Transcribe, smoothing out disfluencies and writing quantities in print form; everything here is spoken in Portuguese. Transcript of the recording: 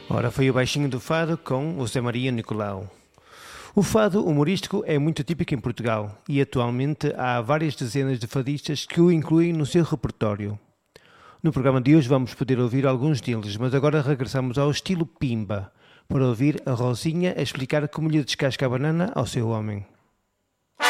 Ora, foi o Baixinho do Fado com o Zé Maria Nicolau. O fado humorístico é muito típico em Portugal e atualmente há várias dezenas de fadistas que o incluem no seu repertório. No programa de hoje vamos poder ouvir alguns deles, mas agora regressamos ao estilo Pimba, para ouvir a Rosinha a explicar como lhe descasca a banana ao seu homem.